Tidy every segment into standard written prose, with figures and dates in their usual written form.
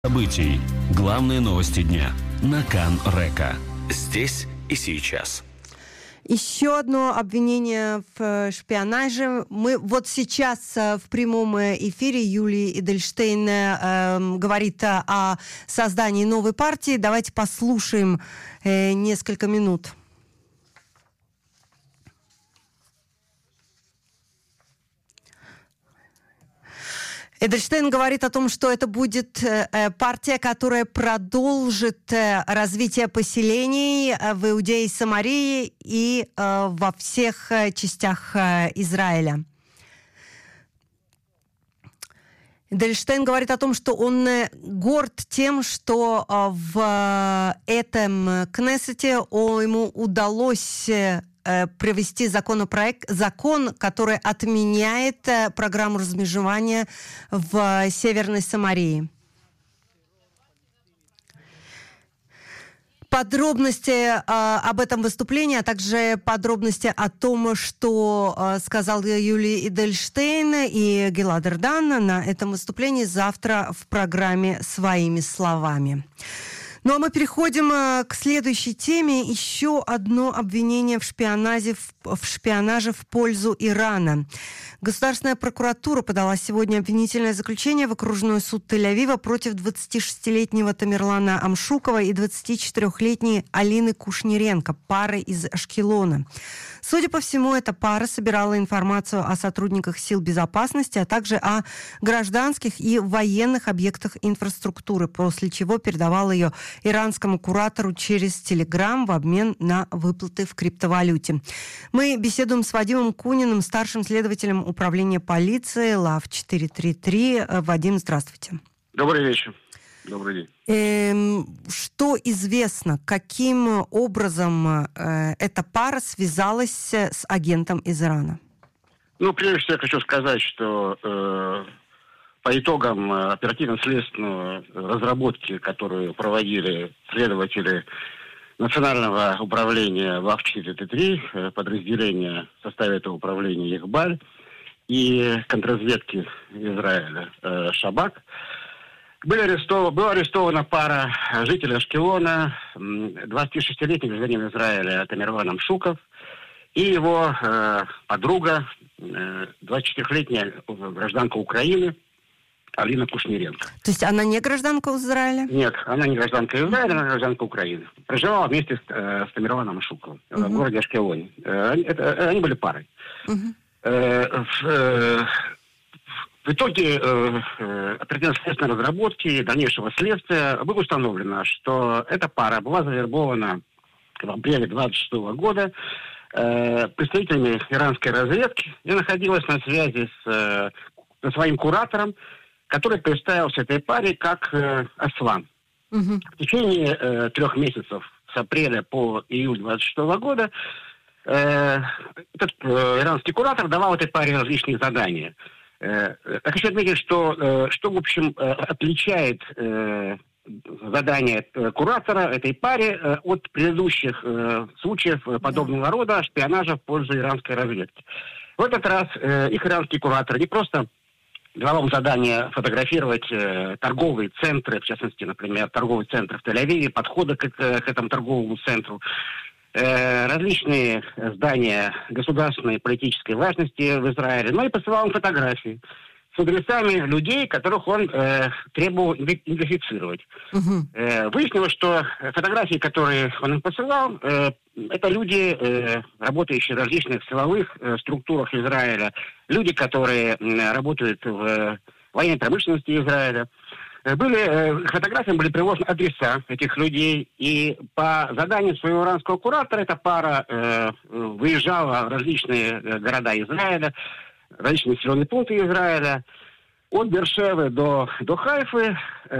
Событий. Главные новости дня на Кан-Река. Здесь и сейчас. Еще одно обвинение в шпионаже. Мы вот сейчас в прямом эфире Юлия Эдельштейн говорит о создании новой партии. Давайте послушаем несколько минут. Эдельштейн говорит о том, что это будет партия, которая продолжит развитие поселений в Иудее и Самарии и во всех частях Израиля. Эдельштейн говорит о том, что он горд тем, что в этом Кнессете ему удалось провести закон, который отменяет программу размежевания в Северной Самарии. Подробности об этом выступлении, а также подробности о том, что сказал Юлия Эдельштейн и Гилад Эрдан на этом выступлении завтра в программе «Своими словами». Ну а мы переходим к следующей теме. Еще одно обвинение в шпионаже в пользу Ирана. Государственная прокуратура подала сегодня обвинительное заключение в окружной суд Тель-Авива против 26-летнего Тамерлана Амшукова и 24-летней Алины Кушниренко, пары из Ашкелона. Судя по всему, эта пара собирала информацию о сотрудниках сил безопасности, а также о гражданских и военных объектах инфраструктуры, после чего передавала ее иранскому куратору через Telegram в обмен на выплаты в криптовалюте. Мы беседуем с Вадимом Куниным, старшим следователем управления полиции ЛАВ 433. Вадим, здравствуйте. Добрый вечер. Добрый день. Что известно, каким образом эта пара связалась с агентом из Ирана? Ну, прежде всего, я хочу сказать, что по итогам оперативно-следственной разработки, которую проводили следователи Национального управления ЛАВ-433, подразделения в составе этого управления Ихбаль и контрразведки Израиля Шабак, была арестована пара жителей Ашкелона, 26-летний гражданин Израиля Тамерлан Амшуков и его подруга, 24-летняя гражданка Украины Алина Кушниренко. То есть она не гражданка Израиля? Нет, она не гражданка Израиля, она гражданка Украины. Проживала вместе с Тамерланом Амшуковым в городе Ашкелоне. Они были парой. В итоге оперативно-следственной разработки и дальнейшего следствия было установлено, что эта пара была завербована в апреле 26 года представителями иранской разведки и находилась на связи со своим куратором, который представился этой паре как Аслан. В течение 3 месяцев с апреля по июль 26 года этот иранский куратор давал этой паре различные задания. Я хочу отметить, что в общем, отличает задание куратора этой паре от предыдущих случаев подобного рода шпионажа в пользу иранской разведки. В этот раз их иранский куратор не просто давал им задание фотографировать торговые центры, в частности, например, торговый центр в Тель-Авиве, подходы к этому торговому центру, различные здания государственной и политической важности в Израиле, но и посылал им фотографии с адресами людей, которых он требовал идентифицировать. Выяснилось, что фотографии, которые он им посылал, это люди, работающие в различных силовых структурах Израиля, люди, которые работают в военной промышленности Израиля. Фотографиям были приложены адреса этих людей, и по заданию своего иранского куратора эта пара выезжала в различные города Израиля, различные населенные пункты Израиля, от Бершевы до Хайфы,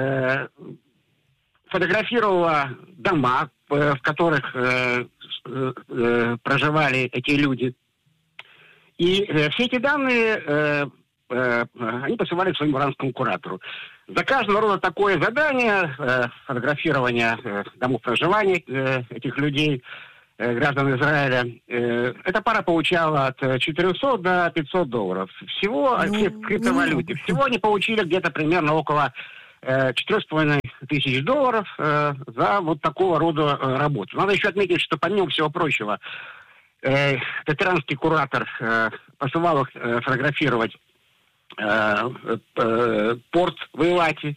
фотографировала дома, в которых проживали эти люди. И все эти данные они посылали к своему иранскому куратору. За каждого рода такое задание, фотографирование домов проживания этих людей, граждан Израиля, эта пара получала от 400 до $500. Всего в криптовалюте. Всего они получили где-то примерно около $4,5 тысяч за вот такого рода работу. Надо еще отметить, что помимо всего прочего, иранский куратор посылал их фотографировать порт в Эйлате,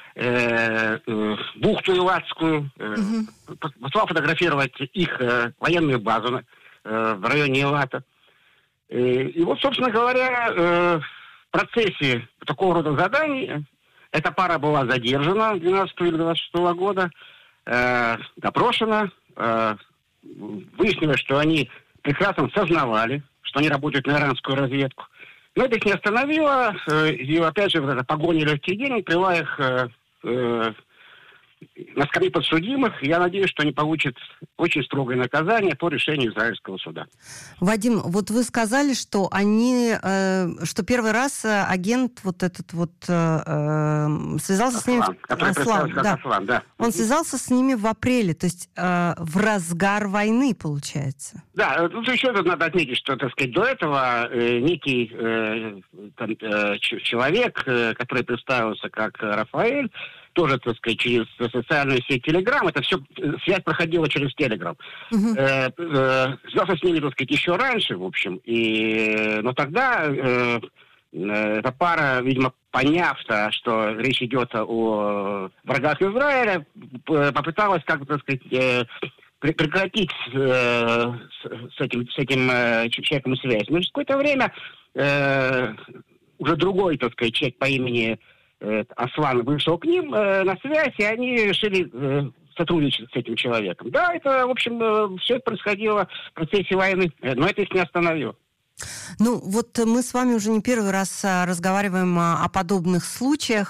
бухту Эйлатскую, посылал фотографировать их военную базу в районе Эйлата. И вот, собственно говоря, в процессе такого рода заданий эта пара была задержана 12 или 26 года, допрошена, выяснилось, что они прекрасно сознавали, что они работают на иранскую разведку. Но это их не остановило, и опять же, вот эта погоня легких денег привела их на скамье подсудимых. Я надеюсь, что они получат очень строгое наказание по решению израильского суда. Вадим, вот вы сказали, что что первый раз агент вот этот вот связался с ними... Аслан, да. Он связался с ними в апреле, то есть в разгар войны, получается. Да, тут еще надо отметить, что, так сказать, до этого некий человек, который представился как Рафаэль, тоже, так сказать, через социальную сеть Telegram, это все, связь проходила через Telegram. Связался с ними, так сказать, еще раньше, в общем, но тогда эта пара, видимо, поняв, что речь идет о врагах Израиля, попыталась, как бы, так сказать, прекратить с этим человеком связь. Но через какое-то время уже другой, так сказать, человек по имени Аслан вышел к ним на связь, и они решили сотрудничать с этим человеком. Да, это, в общем, все это происходило в процессе войны, но это их не остановило. Ну, вот мы с вами уже не первый раз разговариваем о подобных случаях.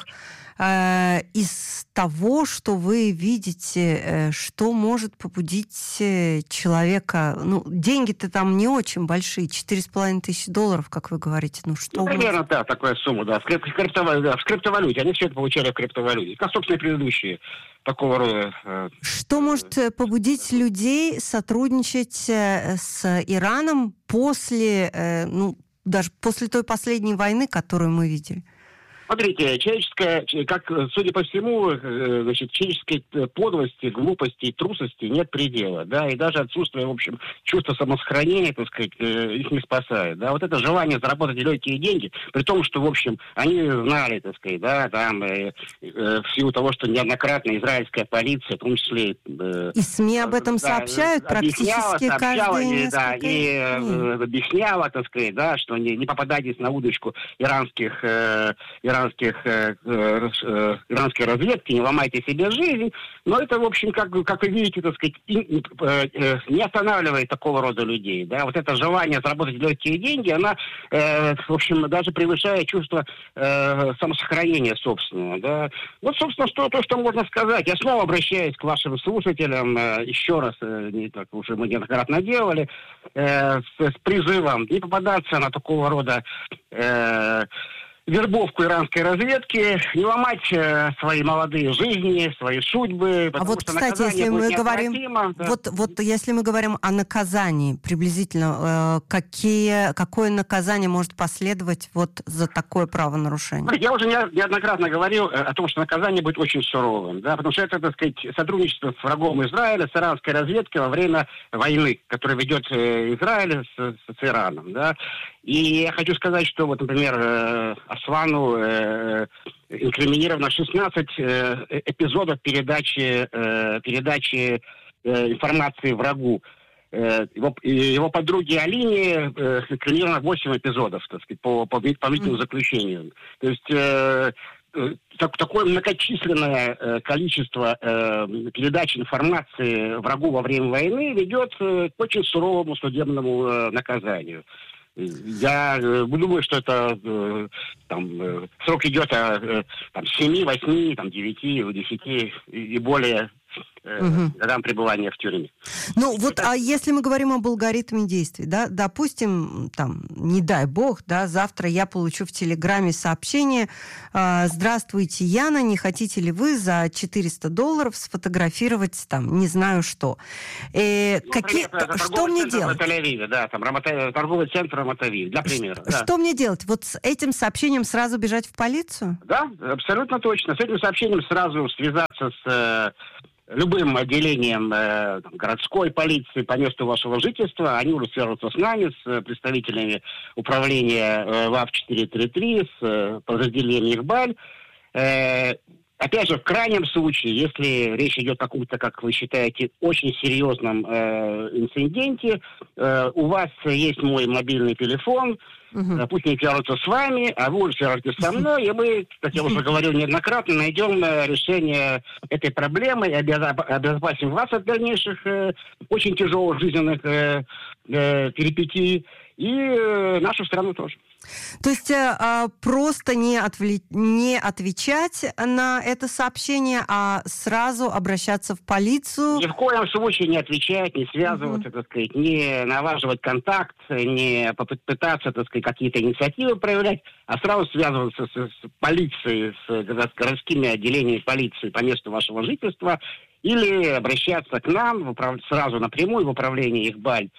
Из того, что вы видите, что может побудить человека... Ну, деньги-то там не очень большие, $4,5 тысяч, как вы говорите. Ну, что примерно, да, такая сумма, да. В криптовалюте. Они все это получали в криптовалюте. Как, собственно, и предыдущие такого рода... Что может побудить людей сотрудничать с Ираном после, даже после той последней войны, которую мы видели? Смотрите, судя по всему, значит, человеческой подлости, глупости и трусости нет предела, да, и даже отсутствие, в общем, чувства самосохранения, так сказать, их не спасает, да, вот это желание заработать легкие деньги, при том, что, в общем, они знали, так сказать, да, там, в силу того, что неоднократно израильская полиция, в том числе... И СМИ об этом сообщают практически каждые несколько дней. Объясняла, так сказать, да, что не попадайтесь на удочку иранской разведки, не ломайте себе жизнь, но это, в общем, как вы видите, так сказать, не останавливает такого рода людей, да, вот это желание заработать легкие деньги, она, в общем, даже превышает чувство самосохранения собственного, да. Вот, собственно, то, что можно сказать. Я снова обращаюсь к вашим слушателям, еще раз, как уже мы неоднократно делали, с призывом не попадаться на такого рода вербовку иранской разведки, не ломать свои молодые жизни, свои судьбы. А вот, кстати, если мы говорим, если мы говорим о наказании, приблизительно, какое наказание может последовать вот за такое правонарушение? Я уже неоднократно говорил о том, что наказание будет очень суровым, да, потому что это, так сказать, сотрудничество с врагом Израиля, с иранской разведкой во время войны, которую ведет Израиль с Ираном, да. И я хочу сказать, что вот, например, Аслану инкриминировано 16 эпизодов передачи информации врагу. Его подруге Алине инкриминировано 8 эпизодов, так сказать, по помительному заключению. То есть такое многочисленное количество передач информации врагу во время войны ведет к очень суровому судебному наказанию. Я думаю, что это срок идет 7, 8, 9, 10 и более годам пребывания в тюрьме. Ну, вот, а если мы говорим об алгоритме действий, да, допустим, там, не дай бог, да, завтра я получу в Телеграме сообщение: «Здравствуйте, Яна, не хотите ли вы за $400 сфотографировать, там, не знаю что». Что мне делать? Да, там, торговый центр Раматавив, для примера. Что мне делать? Вот с этим сообщением сразу бежать в полицию? Да, абсолютно точно. С этим сообщением сразу связаться с любым отделением городской полиции по месту вашего жительства. Они уже свяжутся с нами, с представителями управления ВАФ-433, с подразделением ИХБАЛЬ. Опять же, в крайнем случае, если речь идет о каком-то, как вы считаете, очень серьезном инциденте, у вас есть мой мобильный телефон, пусть они свяжутся с вами, а вы уже свяжетесь со мной, и мы, как я уже говорил неоднократно, найдем решение этой проблемы и обезопасим вас от дальнейших очень тяжелых жизненных перипетий, и нашу страну тоже. То есть просто не отвечать на это сообщение, а сразу обращаться в полицию? Ни в коем случае не отвечать, не связываться, так сказать, не налаживать контакт, не попытаться, так сказать, какие-то инициативы проявлять, а сразу связываться с полицией, с городскими отделениями полиции по месту вашего жительства, или обращаться к нам сразу напрямую в управление ИХБАЛЬ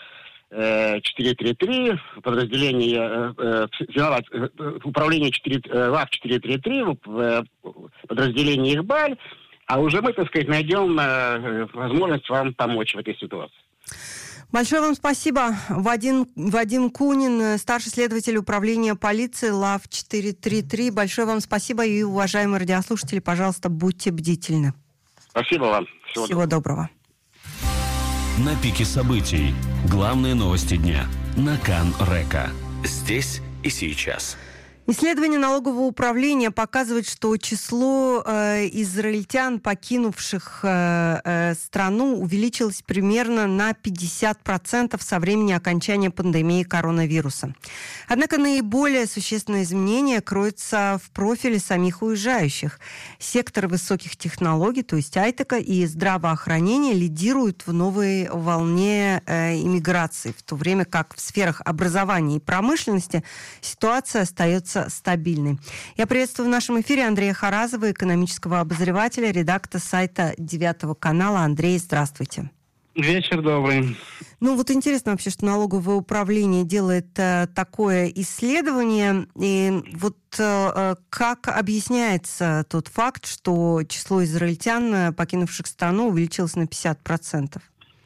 433, подразделение управление ВАФ-433, подразделение ИХБАЛЬ, а уже мы, так сказать, найдем возможность вам помочь в этой ситуации. Большое вам спасибо. Вадим Кунин, старший следователь управления полиции ЛАВ-433. Большое вам спасибо, и, уважаемые радиослушатели, пожалуйста, будьте бдительны. Спасибо вам. Всего доброго. На пике событий. Главные новости дня. На Кан Река. Здесь и сейчас. Исследование налогового управления показывает, что число израильтян, покинувших страну, увеличилось примерно на 50% со времени окончания пандемии коронавируса. Однако наиболее существенное изменение кроется в профиле самих уезжающих. Сектор высоких технологий, то есть айтека, и здравоохранения лидируют в новой волне иммиграции, в то время как в сферах образования и промышленности ситуация остается стабильной. Я приветствую в нашем эфире Андрея Харазова, экономического обозревателя, редактора сайта 9 канала. Андрей, здравствуйте. Вечер добрый. Ну вот интересно вообще, что налоговое управление делает такое исследование. И вот как объясняется тот факт, что число израильтян, покинувших страну, увеличилось на 50%?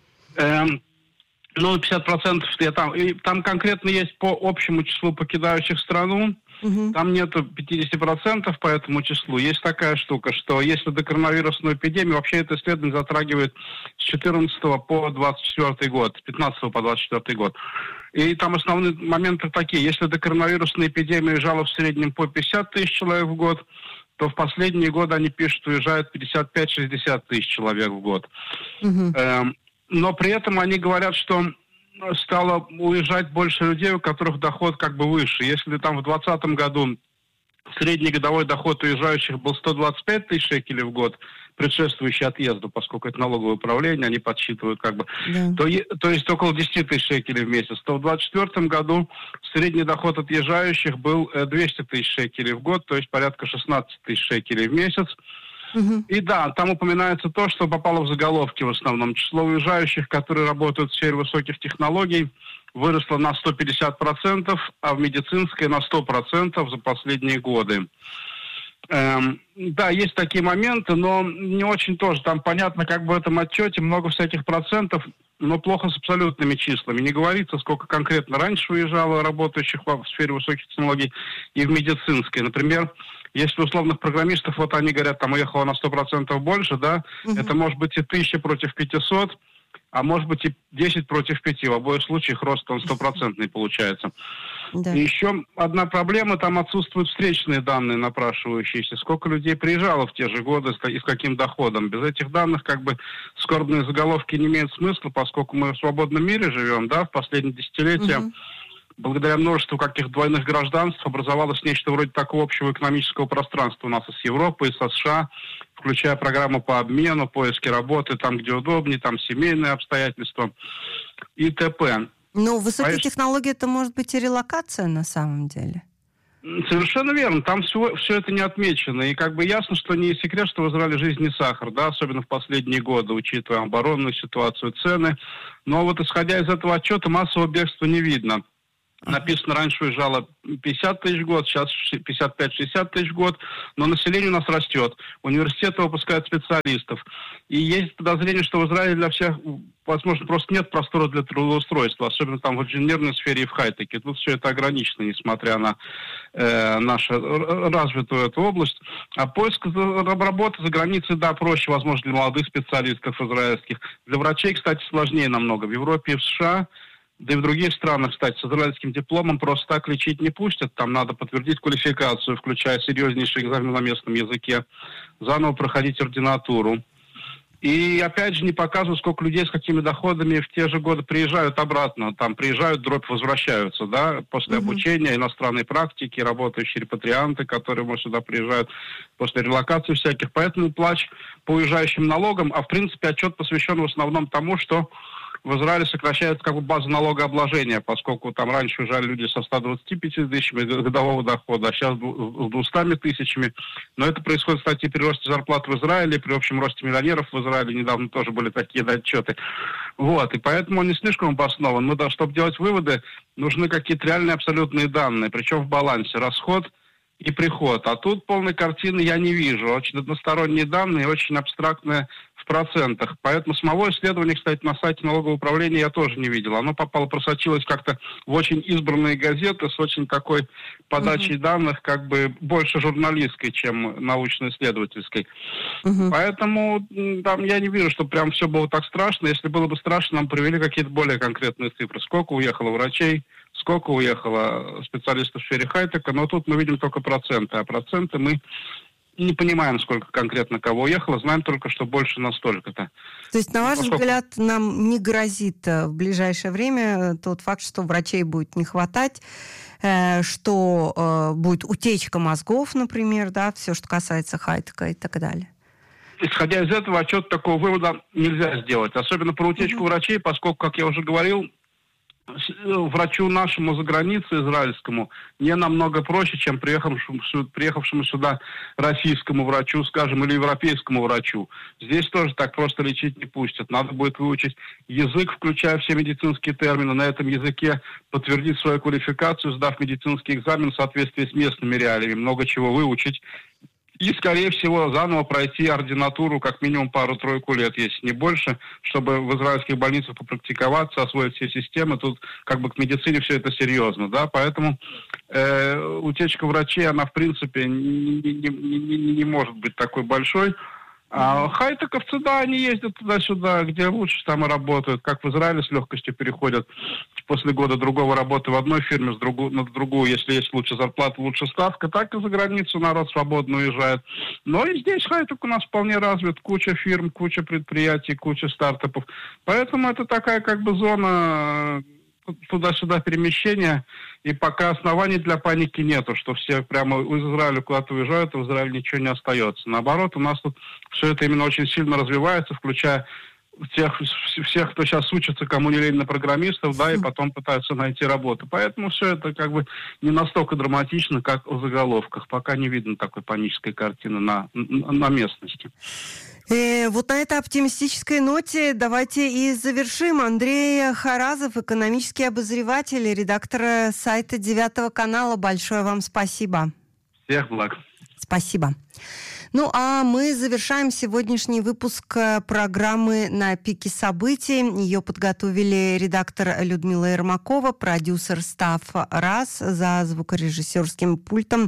Ну, 50% там конкретно есть по общему числу покидающих страну. Там нету 50% по этому числу. Есть такая штука, что если до коронавирусной эпидемии, вообще это исследование затрагивает с 14 по 24 год, с 15 по 24 год. И там основные моменты такие. Если до коронавирусной эпидемии уезжало в среднем по 50 тысяч человек в год, то в последние годы они пишут, уезжают 55-60 тысяч человек в год. Но при этом они говорят, что стало уезжать больше людей, у которых доход как бы выше. Если там в 2020 году средний годовой доход уезжающих был 125 тысяч шекелей в год, предшествующий отъезду, поскольку это налоговое управление, они подсчитывают как бы, то есть около 10 тысяч шекелей в месяц, то в 2024 году средний доход отъезжающих был 200 тысяч шекелей в год, то есть порядка 16 тысяч шекелей в месяц. И да, там упоминается то, что попало в заголовки в основном. Число уезжающих, которые работают в сфере высоких технологий, выросло на 150%, а в медицинской на 100% за последние годы. Да, есть такие моменты, но не очень тоже. Там понятно, как бы в этом отчете много всяких процентов, но плохо с абсолютными числами. Не говорится, сколько конкретно раньше уезжало работающих в сфере высоких технологий и в медицинской. Например, если условных программистов, вот они говорят, там уехало на 100% больше, да, это может быть и 1000 против 500, а может быть и 10 против 5. В обоих случаях рост он 100% получается. Да. И еще одна проблема, там отсутствуют встречные данные напрашивающиеся. Сколько людей приезжало в те же годы и с каким доходом. Без этих данных как бы скорбные заголовки не имеют смысла, поскольку мы в свободном мире живем, да, в последние десятилетия. Благодаря множеству каких двойных гражданств образовалось нечто вроде такого общего экономического пространства у нас и с Европой, и со США, в включая программу по обмену, поиски работы там, где удобнее, там семейные обстоятельства и т.п. Ну, высокие технологии, это может быть и релокация на самом деле. Совершенно верно. Там все это не отмечено. И как бы ясно, что не секрет, что в Израиле жизнь не сахар, да, особенно в последние годы, учитывая оборонную ситуацию, цены. Но вот исходя из этого отчета, массового бегства не видно. Написано, раньше уезжало 50 тысяч в год, сейчас 55-60 тысяч в год, но население у нас растет. Университеты выпускают специалистов. И есть подозрение, что в Израиле для всех, возможно, просто нет простора для трудоустройства, особенно там в инженерной сфере и в хай-теке. Тут все это ограничено, несмотря на нашу развитую эту область. А поиск работы за границей, да, проще, возможно, для молодых специалистов израильских. Для врачей, кстати, сложнее намного. В Европе и в США, да и в других странах, кстати, с израильским дипломом просто так лечить не пустят. Там надо подтвердить квалификацию, включая серьезнейший экзамен на местном языке, заново проходить ординатуру. И опять же не показывают, сколько людей с какими доходами в те же годы приезжают обратно. Там приезжают, дробь возвращаются, да, после обучения, иностранной практики, работающие репатрианты, которые, может, сюда приезжают после релокации всяких. Поэтому плач по уезжающим налогам, а в принципе отчет посвящен в основном тому, что в Израиле сокращается как бы база налогообложения, поскольку там раньше уезжали люди со 125 тысячами годового дохода, а сейчас с 200 тысячами. Но это происходит, кстати, при росте зарплат в Израиле, при общем росте миллионеров в Израиле. Недавно тоже были такие отчеты. Вот, и поэтому он не слишком обоснован. Но да, чтобы делать выводы, нужны какие-то реальные абсолютные данные, причем в балансе расход и приход. А тут полной картины я не вижу. Очень односторонние данные, очень абстрактные в процентах. Поэтому самого исследования, кстати, на сайте налогового управления я тоже не видел. Оно просочилось как-то в очень избранные газеты с очень такой подачей данных, как бы больше журналистской, чем научно-исследовательской. Поэтому там я не вижу, что прям все было так страшно. Если было бы страшно, нам привели какие-то более конкретные цифры. Сколько уехало врачей, сколько уехало специалистов в сфере хай-тека, но тут мы видим только проценты, а проценты мы не понимаем, сколько конкретно кого уехало, знаем только, что больше на столько-то. То есть, на ваш взгляд, нам не грозит в ближайшее время тот факт, что врачей будет не хватать, что будет утечка мозгов, например, да, все, что касается хай-тека и так далее? Исходя из этого, отчет такого вывода нельзя сделать. Особенно про утечку врачей, поскольку, как я уже говорил, врачу нашему за границей, израильскому, не намного проще, чем приехавшему сюда российскому врачу, скажем, или европейскому врачу. Здесь тоже так просто лечить не пустят. Надо будет выучить язык, включая все медицинские термины, на этом языке подтвердить свою квалификацию, сдав медицинский экзамен в соответствии с местными реалиями, много чего выучить. И, скорее всего, заново пройти ординатуру как минимум пару-тройку лет, если не больше, чтобы в израильских больницах попрактиковаться, освоить все системы. Тут как бы к медицине все это серьезно, да, поэтому утечка врачей, она в принципе не может быть такой большой. А хай-тековцы, да, они ездят туда-сюда, где лучше, там и работают. Как в Израиле с легкостью переходят после года другого работы в одной фирме на другую, если есть лучше зарплата, лучше ставка, так и за границу народ свободно уезжает. Но и здесь хай-тек у нас вполне развит. Куча фирм, куча предприятий, куча стартапов. Поэтому это такая как бы зона туда-сюда перемещения, и пока оснований для паники нету, что все прямо из Израиля куда-то уезжают, а в Израиле ничего не остается. Наоборот, у нас тут все это именно очень сильно развивается, включая всех, кто сейчас учится, кому не лень, на программистов, да, и потом пытаются найти работу. Поэтому все это как бы не настолько драматично, как в заголовках. Пока не видно такой панической картины на местности. Вот на этой оптимистической ноте давайте и завершим. Андрей Харазов, экономический обозреватель, редактор сайта 9 канала. Большое вам спасибо. Всех благ. Спасибо. Ну, а мы завершаем сегодняшний выпуск программы «На пике событий». Ее подготовили редактор Людмила Ермакова, продюсер Став Раз, за звукорежиссерским пультом.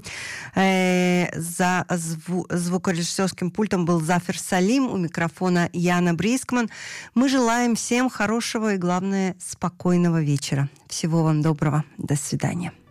Звукорежиссерским пультом был Зафер Салим, у микрофона Яна Брискман. Мы желаем всем хорошего и, главное, спокойного вечера. Всего вам доброго. До свидания.